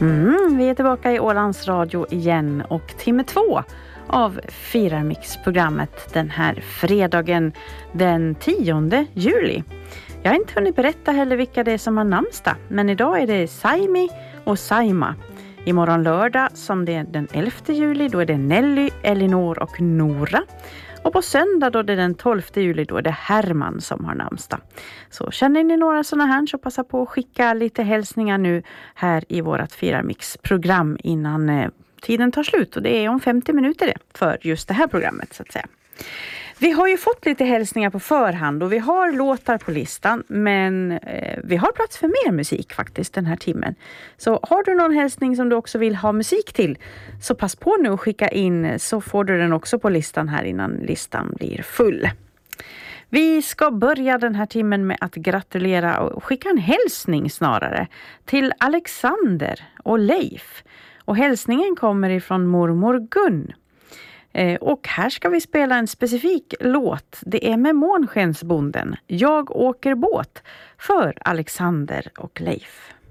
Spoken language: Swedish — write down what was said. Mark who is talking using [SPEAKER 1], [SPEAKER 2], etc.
[SPEAKER 1] Vi är tillbaka i Ålands Radio igen och timme 2 av Firarmix-programmet den här fredagen den 10 juli. Jag har inte hunnit berätta heller vilka det är som har namnsdag, men idag är det Saimi och Saima. Imorgon lördag som det är den 11 juli, då är det Nelly, Elinor och Nora. Och på söndag då det är den 12 juli, då är det Herman som har namnsdag. Så känner ni några sådana här så passa på att skicka lite hälsningar nu här i vårat Firarmix-program innan tiden tar slut. Och det är om 50 minuter det för just det här programmet så att säga. Vi har ju fått lite hälsningar på förhand och vi har låtar på listan, men vi har plats för mer musik faktiskt den här timmen. Så har du någon hälsning som du också vill ha musik till, så pass på nu och skicka in, så får du den också på listan här innan listan blir full. Vi ska börja den här timmen med att gratulera och skicka en hälsning snarare till Alexander och Leif. Och hälsningen kommer ifrån mormor Gun. Och här ska vi spela en specifik låt. Det är med Månskensbonden. Jag åker båt för Alexander och Leif.